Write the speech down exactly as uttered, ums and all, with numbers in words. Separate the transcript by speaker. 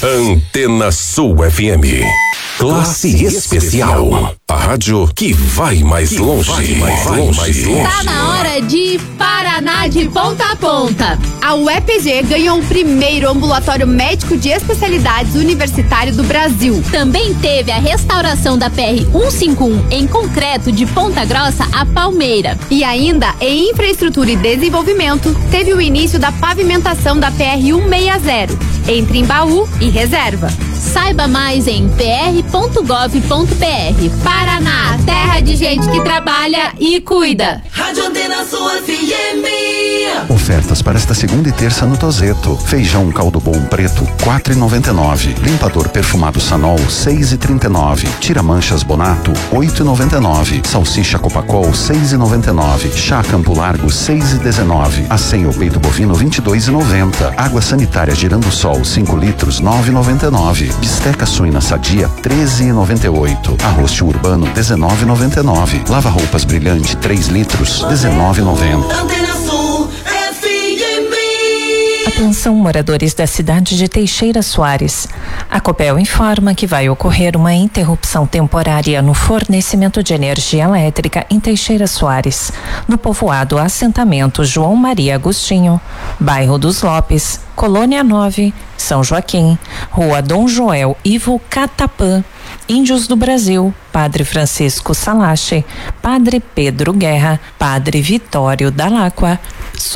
Speaker 1: Antena Sul F M. Classe especial. A rádio que vai mais que longe. Vai mais vai longe. Mais longe.
Speaker 2: Tá na hora de Paraná de ponta a ponta. A U E P G ganhou o primeiro ambulatório médico de especialidades universitário do Brasil.
Speaker 3: Também teve a restauração da P R cento e cinquenta e um em concreto de Ponta Grossa a Palmeira.
Speaker 2: E ainda em infraestrutura e desenvolvimento, teve o início da pavimentação da P R cento e sessenta entre Embaú e Reserva.
Speaker 3: Saiba mais em p r ponto gov ponto b r.
Speaker 2: Paraná, terra de gente que trabalha e cuida.
Speaker 4: Rádio Antena Sul F M.
Speaker 5: Ofertas para esta segunda e terça no Tozeto. Feijão caldo bom preto, quatro e noventa e nove. Limpador perfumado Sanol, seis e trinta e nove. Tira manchas Bonato, oito e noventa e nove. Salsicha Copacol, seis e noventa e nove. Chá Campo Largo, seis e dezenove. Aceio ou peito bovino, vinte e dois e noventa. Água sanitária Girando Sol, cinco litros, nove e noventa e nove. Bisteca suína sadia, treze e noventa e oito. Arroz urbano, dezenove e noventa e nove. Lava roupas brilhante, três litros, dezenove e noventa.
Speaker 4: Antena Sul F M.
Speaker 6: Atenção, moradores da cidade de Teixeira Soares. A Copel informa que vai ocorrer uma interrupção temporária no fornecimento de energia elétrica em Teixeira Soares, no povoado Assentamento João Maria Agostinho, bairro dos Lopes, Colônia nove, São Joaquim, Rua Dom Joel Ivo Catapã, Índios do Brasil, Padre Francisco Salache, Padre Pedro Guerra, Padre Vitório Dalacqua,